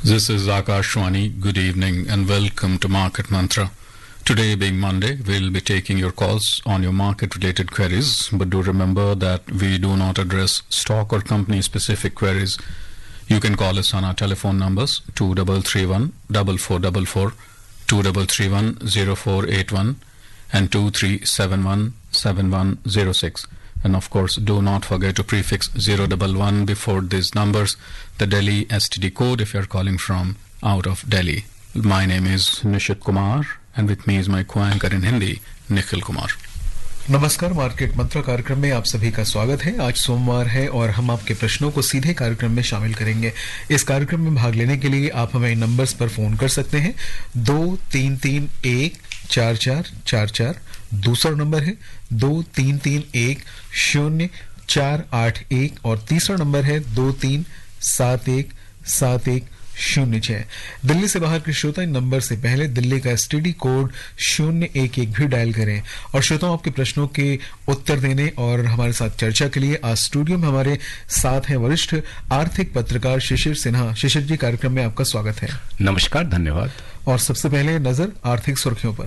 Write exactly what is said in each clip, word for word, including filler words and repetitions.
This is Akashwani. Good evening and welcome to Market Mantra. Today being Monday, we'll be taking your calls on your market-related queries, but do remember that we do not address stock or company-specific queries. You can call us on our telephone numbers two three three one, four four four four, two three three one, zero four eight one and two three seven one, seven one zero six. And of course, do not forget to prefix zero one one before these numbers, the Delhi S T D code if you're calling from out of Delhi. My name is Nishit Kumar and with me is my co-anchor in Hindi, Nikhil Kumar. नमस्कार, market मंत्र कार्यक्रम में आप सभी का स्वागत है। आज सोमवार है और हम आपके प्रश्नों को सीधे कार्यक्रम में शामिल करेंगे। इस कार्यक्रम में भाग लेने के लिए आप हमें नंबर्स पर फोन कर सकते हैं दो तीन तीन एक चार चार चार चार, दूसरा नंबर है दो तीन तीन एक शून्य चार आठ एक और तीसरा नंबर है दो तीन सात एक सात एक शून्य छह। दिल्ली से बाहर के श्रोता इन नंबर से पहले दिल्ली का एसटीडी कोड शून्य एक एक भी डायल करें। और श्रोताओं, आपके प्रश्नों के उत्तर देने और हमारे साथ चर्चा के लिए आज स्टूडियो में हमारे साथ हैं वरिष्ठ आर्थिक पत्रकार शिशिर सिन्हा। शिशिर जी, कार्यक्रम में आपका स्वागत है। नमस्कार, धन्यवाद। और सबसे पहले नजर आर्थिक सुर्खियों पर।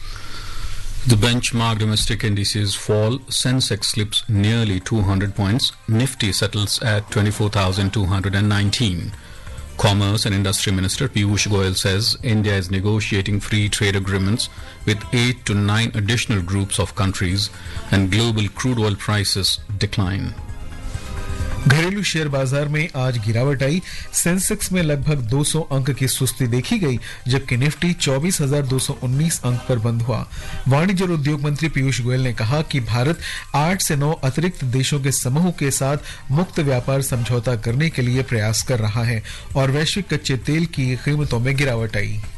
The benchmark domestic indices fall. Sensex slips nearly two hundred points. Nifty settles at twenty-four thousand two hundred nineteen. Commerce and Industry Minister Piyush Goyal says India is negotiating free trade agreements with eight to nine additional groups of countries and global crude oil prices decline. घरेलू share बाजार में आज गिरावट आई। Sensex में लगभग दो सौ अंक की सुस्ती देखी गई, जबकि निफ्टी चौबीस हजार दो सौ उन्नीस अंक पर बंद हुआ। वाणिज्य और उद्योग मंत्री पीयूष गोयल ने कहा कि भारत आठ से नौ अतिरिक्त देशों के समूह के साथ मुक्त व्यापार समझौता करने के लिए प्रयास कर रहा है और वैश्विक कच्चे तेल की कीमतों में गिरावट आई।